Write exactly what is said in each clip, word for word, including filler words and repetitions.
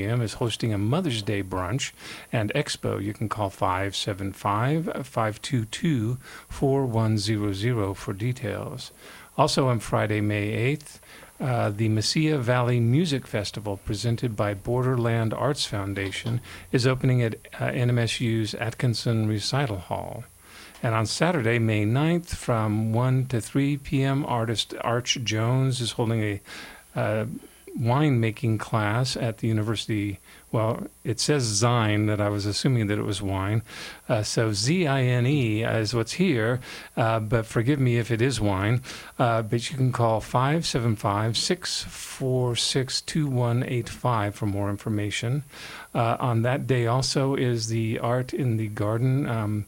Museum is hosting a Mother's Day brunch and expo. You can call five seven five, five two two, four one zero zero for details. Also on Friday, May eighth, uh, the Mesilla Valley Music Festival, presented by Borderland Arts Foundation, is opening at uh, N M S U's Atkinson Recital Hall. And on Saturday, May ninth, from one to three p.m., artist Arch Jones is holding a uh, wine-making class at the university. Well, it says Zine, that I was assuming that it was wine. Uh, so Z I N E is what's here, uh, but forgive me if it is wine. Uh, but you can call five seven five, six four six, two one eight five for more information. Uh, on that day also is the Art in the Garden um,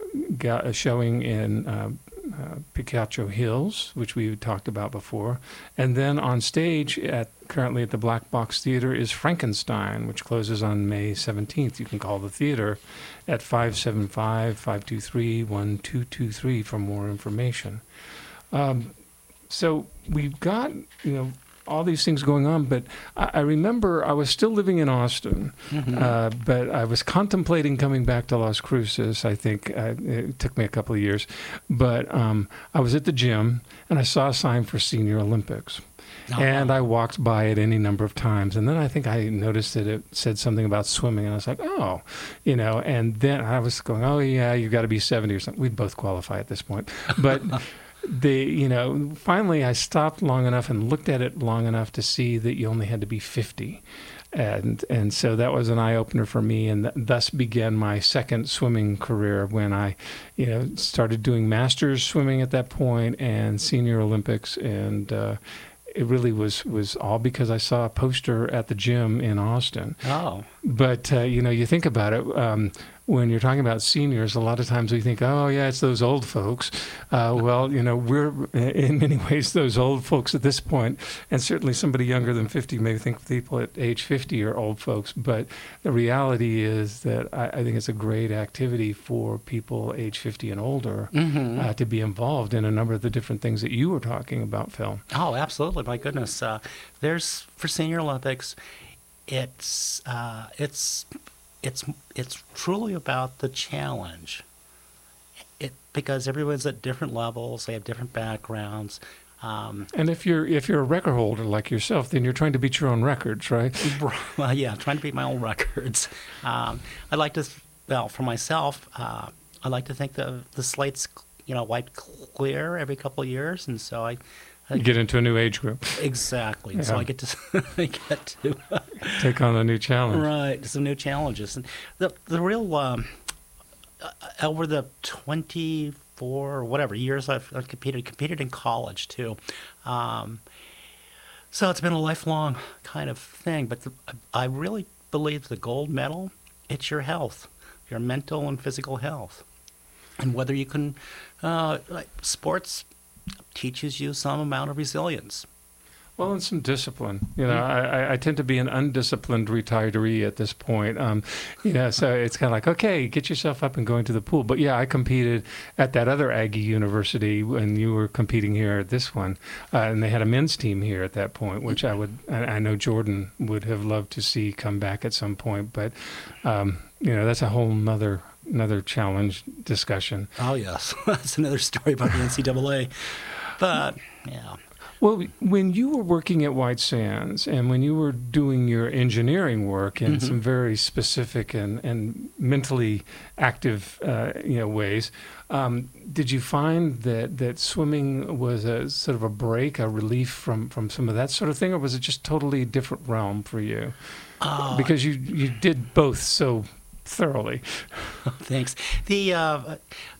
ga- showing in uh, uh, Picacho Hills, which we talked about before. And then on stage at currently at the Black Box Theater is Frankenstein, which closes on May seventeenth. You can call the theater at five seven five, five two three, one two two three for more information. Um, so we've got, you know, all these things going on, but I, I remember I was still living in Austin, mm-hmm. uh, but I was contemplating coming back to Las Cruces. I think uh, it took me a couple of years, but um, I was at the gym and I saw a sign for Senior Olympics. Oh, and wow. I walked by it any number of times. And then I think I noticed that it said something about swimming. And I was like, oh, you know, and then I was going, oh, yeah, you've got to be seventy or something. We'd both qualify at this point. But the, you know, finally I stopped long enough and looked at it long enough to see that you only had to be fifty. And and so that was an eye-opener for me, and th- thus began my second swimming career when I, you know, started doing masters swimming at that point and Senior Olympics, and uh, it really was, was all because I saw a poster at the gym in Austin. Oh. But, uh, you know, you think about it, um, when you're talking about seniors, a lot of times we think, oh, yeah, it's those old folks. Uh, well, you know, we're in many ways those old folks at this point, and certainly somebody younger than fifty may think people at age fifty are old folks, but the reality is that I, I think it's a great activity for people age fifty and older mm-hmm. uh, to be involved in a number of the different things that you were talking about, Phil. Oh, absolutely. My goodness. Uh, there's, for Senior Olympics, it's uh, it's... It's it's truly about the challenge. It because everyone's at different levels, they have different backgrounds. Um, and if you're if you're a record holder like yourself, then you're trying to beat your own records, right? Well, yeah, trying to beat my own records. Um, I like to, well, for myself, uh, I like to think the the slate's, you know, wiped clear every couple of years, and so I. You get into a new age group. Exactly. Yeah. So I get to I get to take on a new challenge. Right, some new challenges. And the the real um, uh, over the twenty-four or whatever years I've, I've competed competed in college too. Um, so it's been a lifelong kind of thing. But the, I really believe the gold medal, it's your health, your mental and physical health, and whether you can uh, like sports. Teaches you some amount of resilience. Well, and some discipline. You know, mm-hmm. I, I tend to be an undisciplined retiree at this point. Um, you know, so it's kind of like, okay, get yourself up and go into the pool. But yeah, I competed at that other Aggie University when you were competing here at this one, uh, and they had a men's team here at that point, which I would, I, I know Jordan would have loved to see come back at some point. But um, you know, that's a whole nother. Another challenge discussion. Oh, yes. That's another story about the N C double A. But, yeah. Well, when you were working at White Sands and when you were doing your engineering work in mm-hmm. some very specific and, and mentally active uh, you know, ways, um, did you find that, that swimming was a sort of a break, a relief from, from some of that sort of thing, or was it just totally a different realm for you? Uh, because you, you did both so thoroughly. Thanks. The uh,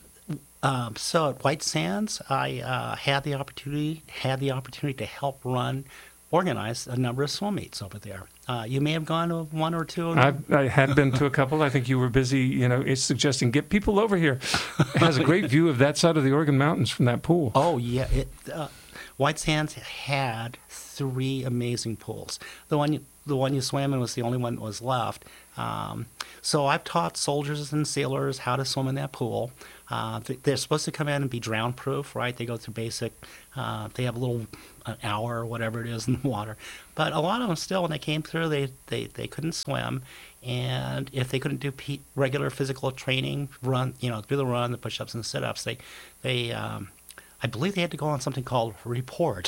uh, so at White Sands, I uh, had the opportunity had the opportunity to help run, organize a number of swim meets over there. Uh, you may have gone to one or two. I've, I had been to a couple. I think you were busy. You know, it's suggesting get people over here. It has a great view of that side of the Oregon Mountains from that pool. Oh yeah, it. Uh, White Sands had three amazing pools. The one you, the one you swam in was the only one that was left. Um, so I've taught soldiers and sailors how to swim in that pool. Uh, they're supposed to come in and be drown-proof, right? They go through basic. Uh, they have a little an hour or whatever it is in the water. But a lot of them still, when they came through, they, they, they couldn't swim. And if they couldn't do P- regular physical training, run, you know, do the run, the push-ups and the sit-ups, they, they um, I believe they had to go on something called report.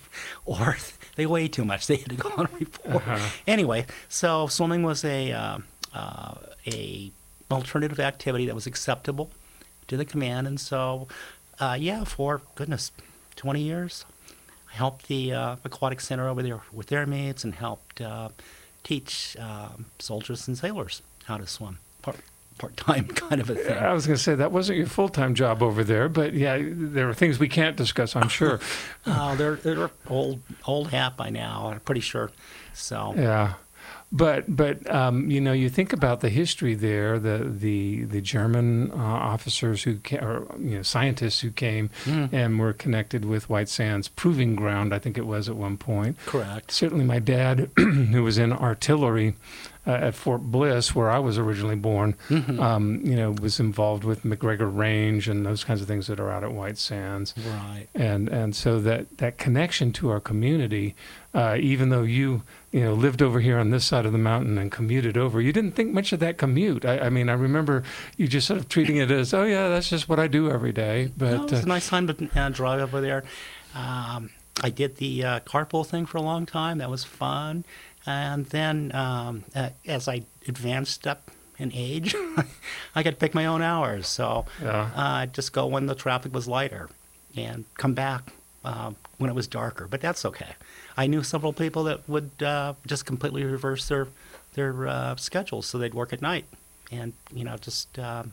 Or they weighed too much. They had to go on report. Uh-huh. Anyway, so swimming was a uh, uh, a alternative activity that was acceptable to the command. And so, uh, yeah, for, goodness, twenty years, I helped the uh, aquatic center over there with their mates and helped uh, teach uh, soldiers and sailors how to swim. Part, part-time kind of a thing. I was going to say, that wasn't your full-time job over there, but yeah, there are things we can't discuss, I'm sure. uh, they're, they're old, old hat by now, I'm pretty sure. So yeah. But but um, you know, you think about the history there, the the the German uh, officers who ca- or you know scientists who came mm. and were connected with White Sands Proving Ground, I think it was at one point. Correct. Certainly, my dad, who was in artillery uh, at Fort Bliss, where I was originally born, mm-hmm. um, you know, was involved with McGregor Range and those kinds of things that are out at White Sands. Right. And and so that that connection to our community, uh, even though you you know, lived over here on this side of the mountain and commuted over, you didn't think much of that commute. I, I mean, I remember you just sort of treating it as, oh, yeah, that's just what I do every day. But no, it was uh, a nice time to uh, drive over there. Um, I did the uh, carpool thing for a long time. That was fun. And then um, uh, as I advanced up in age, I got to pick my own hours. So yeah. uh, I'd just go when the traffic was lighter and come back uh, when it was darker. But that's okay. I knew several people that would uh, just completely reverse their their uh, schedules, so they'd work at night, and you know, just um,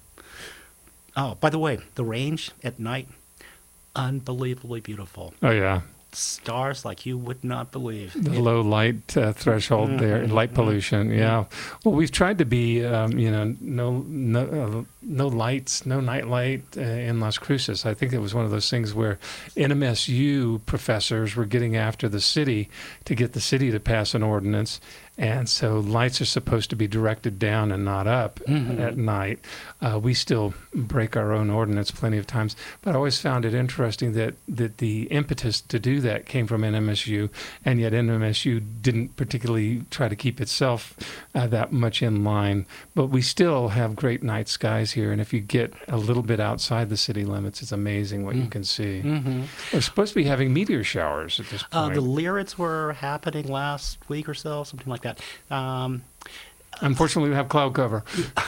oh, by the way, the range at night, unbelievably beautiful. Oh yeah, stars like you would not believe. The it, low light uh, threshold mm-hmm, there, light pollution. Mm-hmm. Yeah. Well, we've tried to be, um, you know, no no uh, no lights, no night light uh, in Las Cruces. I think it was one of those things where N M S U professors were getting after the city to get the city to pass an ordinance. And so lights are supposed to be directed down and not up mm-hmm. at night. Uh, we still break our own ordinance plenty of times, but I always found it interesting that, that the impetus to do that came from N M S U, and yet N M S U didn't particularly try to keep itself uh, that much in line. But we still have great night skies here, and if you get a little bit outside the city limits, it's amazing what mm. you can see. Mm-hmm. We're supposed to be having meteor showers at this point. Uh, the Lyrids were happening last week or so, something like that. Um, Unfortunately, we have cloud cover.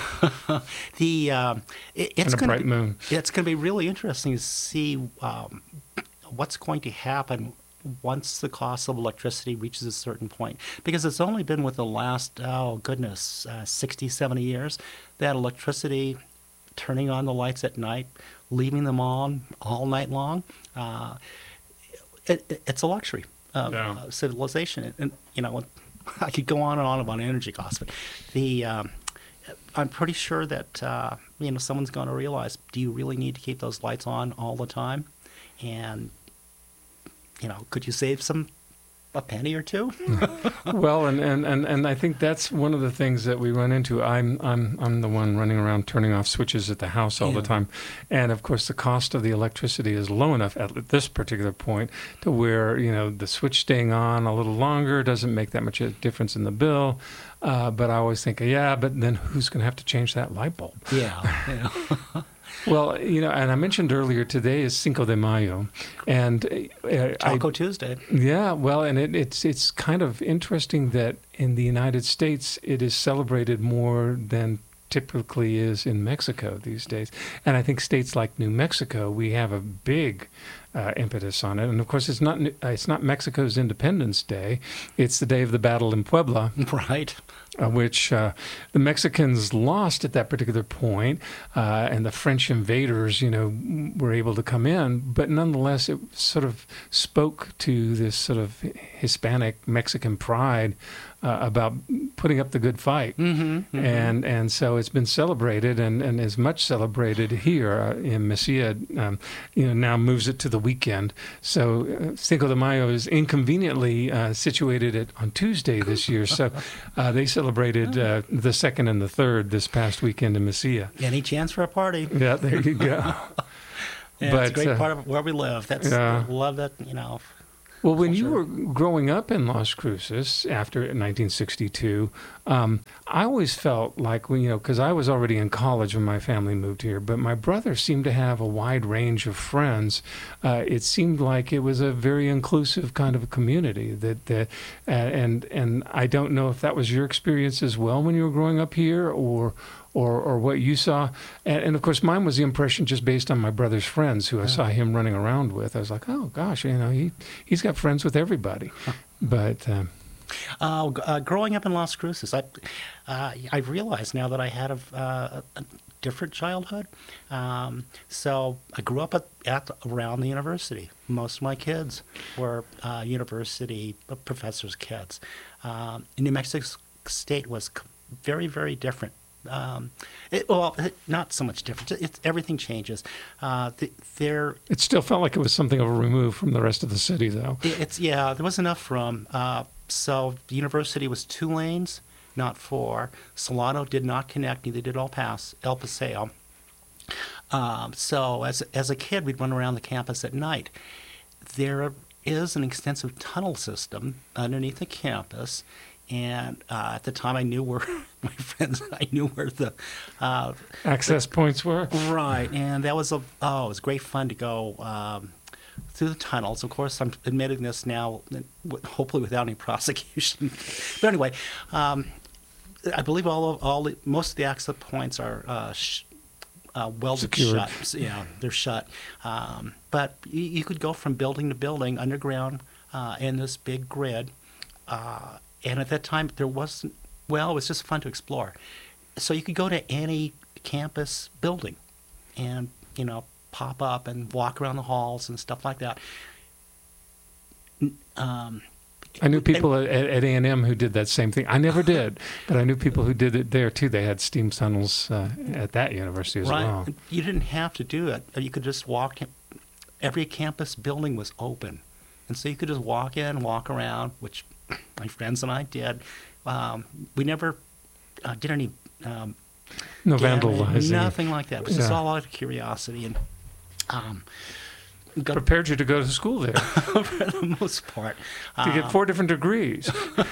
the uh, it, it's and a gonna bright be, moon. It's going to be really interesting to see um, what's going to happen once the cost of electricity reaches a certain point, because it's only been with the last oh goodness uh, sixty, seventy years that electricity, turning on the lights at night, leaving them on all night long, uh, it, it, it's a luxury of yeah. uh, civilization, and, and you know. I could go on and on about energy costs, but the um, I'm pretty sure that uh, you know someone's going to realize: do you really need to keep those lights on all the time? And you know, could you save some a penny or two? Well, and, and, and, and I think that's one of the things that we run into. I'm I'm I'm the one running around turning off switches at the house all yeah. the time, and of course the cost of the electricity is low enough at this particular point to where you know the switch staying on a little longer doesn't make that much a difference in the bill. Uh, but I always think, yeah, but then who's going to have to change that light bulb? Yeah. yeah. Well, you know, and I mentioned earlier, today is Cinco de Mayo, and uh, Taco I, Tuesday. Yeah, well, and it, it's it's kind of interesting that in the United States it is celebrated more than typically is in Mexico these days, and I think states like New Mexico, we have a big uh, impetus on it, and of course it's not it's not Mexico's Independence Day; it's the day of the battle in Puebla, right? Uh, which uh, the Mexicans lost at that particular point, uh, and the French invaders, you know, were able to come in. But nonetheless, it sort of spoke to this sort of Hispanic Mexican pride uh, about putting up the good fight, mm-hmm, mm-hmm. and and so it's been celebrated and, and is much celebrated here uh, in Mesilla. Um, you know, now moves it to the weekend. So uh, Cinco de Mayo is inconveniently uh, situated at, on Tuesday this year. So uh, they celebrate. Celebrated uh, the second and the third this past weekend in Mesilla. Any chance for a party? Yeah, there you go. yeah, but, it's a great uh, part of where we live. That's yeah. I love that. You know, Well, when you culture. were growing up in Las Cruces after nineteen sixty-two, um, I always felt like, well, you know, because I was already in college when my family moved here, but my brother seemed to have a wide range of friends. Uh, it seemed like it was a very inclusive kind of a community. That, that uh, and and I don't know if that was your experience as well when you were growing up here, or or, or what you saw. And, and of course, mine was the impression just based on my brother's friends who I saw him running around with. I was like, oh, gosh, you know, he, he's got friends with everybody. But um, Uh, g- uh, growing up in Las Cruces, I, uh, I realize now that I had a, uh, a different childhood. Um, so I grew up at, at around the university. Most of my kids were uh, university professors' kids. Um, New Mexico State was c- very, very different. Um, it, well, it, not so much different. It's, everything changes. Uh, the, there, it still felt like it was something of a remove from the rest of the city, though. it- it's yeah. There was enough room. Uh, so the university was two lanes, not four. Solano did not connect. Neither did El Paso. El Paseo. Um, so as as a kid, we'd run around the campus at night. There is an extensive tunnel system underneath the campus. And uh, at the time, I knew where my friends. I knew where the uh, Access points were? right, and that was a oh, it was great fun to go um, through the tunnels. Of course, I'm admitting this now, hopefully without any prosecution. But anyway, um, I believe all of all the, most of the access points are uh, sh- uh, welded Secured. shut. So, yeah, they're shut. Um, but you, you could go from building to building underground uh, in this big grid. Uh, And at that time, there wasn't, well, it was just fun to explore. So you could go to any campus building and, you know, pop up and walk around the halls and stuff like that. N- Um, I knew people at, at A and M who did that same thing. I never did, but I knew people who did it there, too. They had steam tunnels uh, at that university as right. well. You didn't have to do it. You could just walk. In. Every campus building was open. And so you could just walk in, walk around, which my friends and I did. Um, we never uh, did any um, No damage, vandalizing. nothing like that. It was just Yeah. all out of curiosity and um, got Prepared you to go to school there for the most part. to get Uh, four different degrees.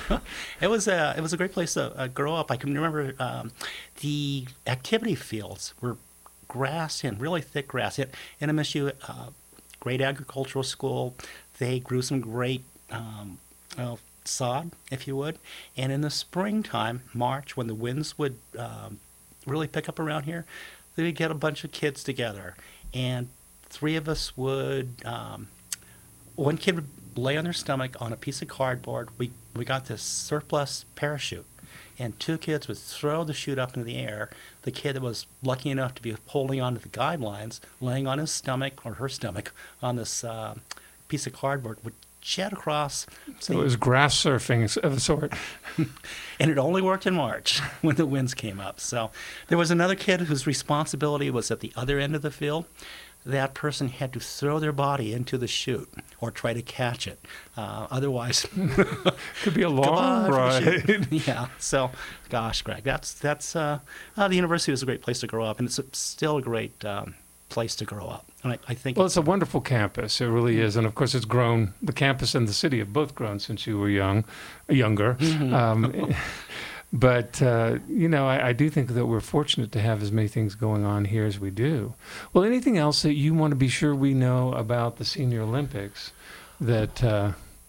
it was a it was a great place to uh, grow up. I can remember um, the activity fields were grass in, really thick grass. At N M S U, uh, great agricultural school. They grew some great um, uh, sod, if you would. And in the springtime, March, when the winds would um, really pick up around here, they would get a bunch of kids together. And three of us would, um, one kid would lay on their stomach on a piece of cardboard. We, we got this surplus parachute. And two kids would throw the chute up into the air. The kid that was lucky enough to be holding onto the guidelines, laying on his stomach, or her stomach, on this uh, piece of cardboard, would jet across. So it was grass surfing of a sort. And it only worked in March when the winds came up. So there was another kid whose responsibility was at the other end of the field. That person had to throw their body into the chute or try to catch it. Uh, otherwise, Could be a long goodbye for the ride. chute. Yeah. So, gosh, Greg, that's that's uh, uh, the university was a great place to grow up, and it's a, still a great um, place to grow up. And I, I think Well, it's a wonderful campus. It really is. And of course, it's grown. The campus and the city have both grown since you were young, younger. Um, but, uh, you know, I, I do think that we're fortunate to have as many things going on here as we do. Well, anything else that you want to be sure we know about the Senior Olympics that... Uh,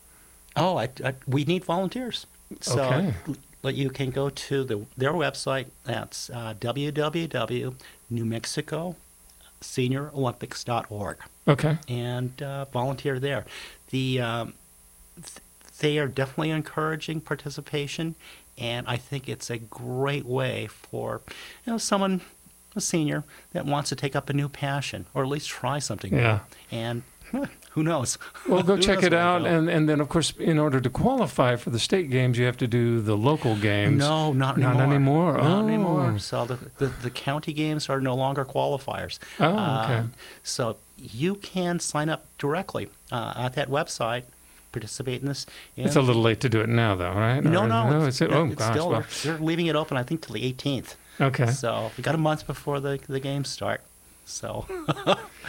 Oh, I, I, we need volunteers. So Okay. l- you can go to the, their website. That's uh, w w w dot new mexico senior olympics dot org okay. and uh, volunteer there. The um, th- they are definitely encouraging participation, and I think it's a great way for you know someone, a senior, that wants to take up a new passion or at least try something Yeah. new. And huh, who knows? Well, go Who check knows it where to out. go. And, and then, of course, in order to qualify for the state games, you have to do the local games. No, not Not anymore. anymore. Not Oh. anymore. So the, the, the county games are no longer qualifiers. Oh, okay. Um, so you can sign up directly uh, at that website, participate in this. It's a little late to do it now, though, right? No, Or- no. no it's, oh, it's gosh. still, well, they're leaving it open, I think, till the eighteenth. okay. So we got a month before the, the games start. So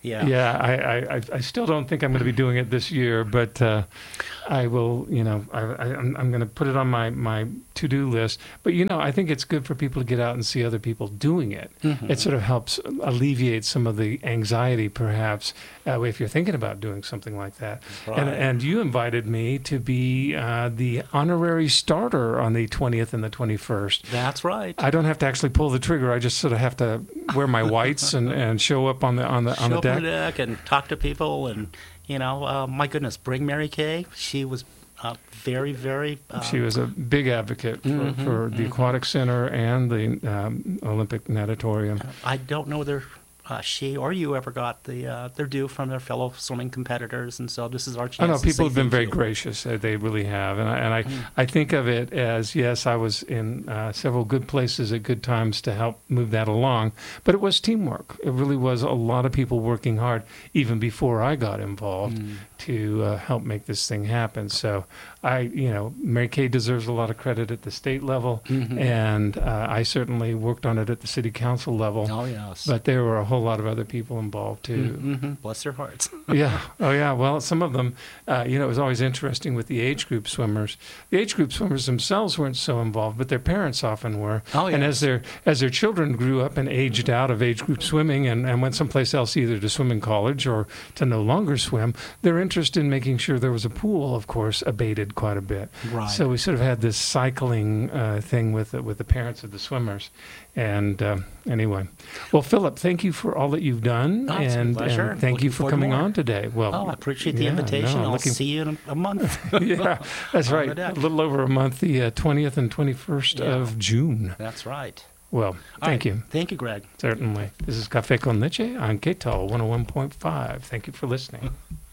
Yeah. Yeah, I, I, I still don't think I'm going to be doing it this year, but uh, I will, you know, I, I, I'm, I'm going to put it on my, my to-do list. But, you know, I think it's good for people to get out and see other people doing it. Mm-hmm. It sort of helps alleviate some of the anxiety, perhaps, uh, if you're thinking about doing something like that. Right. And, and you invited me to be uh, the honorary starter on the twentieth and the twenty-first. That's right. I don't have to actually pull the trigger. I just sort of have to wear my whites and, and show up on the on the on the Show up deck. on the deck and talk to people, and you know, uh, my goodness, bring Mary Kay. She was uh, very, very. Uh, She was a big advocate for, Mhm, for the mhm. Aquatic Center and the um, Olympic Natatorium. I don't know whether uh, she or you ever got the uh, their due from their fellow swimming competitors, and so this is our chance. I know to people say have been thank very you. gracious. Uh, they really have, and I, and I, Mm. I think of it as yes, I was in uh, several good places at good times to help move that along. But it was teamwork. It really was a lot of people working hard, even before I got involved, Mm. to uh, help make this thing happen. So I, you know, Mary Kay deserves a lot of credit at the state level, Mhm. and uh, I certainly worked on it at the city council level. Oh yes. But there were a whole lot of other people involved too. Mm-hmm. Bless their hearts. Yeah. Oh, yeah. Well, some of them, uh, you know, it was always interesting with the age group swimmers. The age group swimmers themselves weren't so involved, but their parents often were. Oh, And as yes. their as their children grew up and aged out of age group swimming and, and went someplace else, either to swim in college or to no longer swim, their interest in making sure there was a pool, of course, abated quite a bit. Right. So we sort of had this cycling uh, thing with the, with the parents of the swimmers. And um, anyway, well, Philip, thank you for all that you've done, Oh, it's a and, pleasure. and thank Looking you for forward to coming more. on today. Well, Oh, I appreciate the yeah, invitation. no, I'll looking- see you in a, a month. yeah, that's On right. the deck. A little over a month, the uh, twentieth and twenty-first Yeah. of June. That's right. Well, All thank right. you. Thank you, Greg. Certainly. This is Café con Leche on K T A L one oh one point five. Thank you for listening.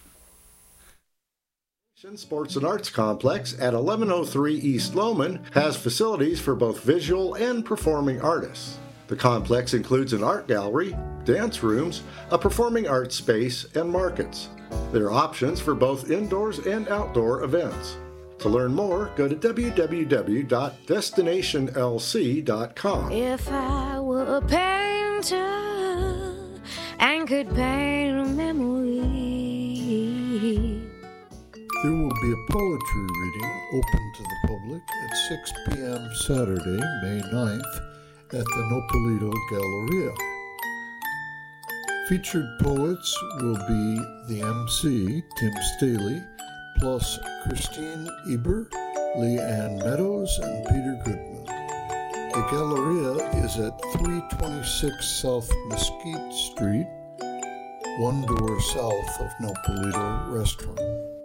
Sports and Arts Complex at eleven oh three East Lowman has facilities for both visual and performing artists. The complex includes an art gallery, dance rooms, a performing arts space, and markets. There are options for both indoors and outdoor events. To learn more, go to w w w dot destination l c dot com. If I were a painter and could paint a memory. There will be a poetry reading open to the public at six p.m. Saturday, May ninth, at the Nopalito Galleria. Featured poets will be the M C, Tim Staley, plus Christine Eber, Leanne Meadows, and Peter Goodman. The Galleria is at three twenty-six South Mesquite Street, one door south of Nopalito Restaurant.